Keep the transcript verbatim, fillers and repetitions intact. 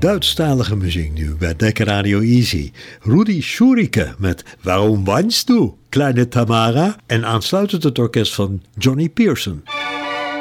Duitsstalige muziek nu bij Dekker Radio Easy. Rudi Schurike met Waarom weinst du, kleine Tamara? En aansluitend het orkest van Johnny Pearson.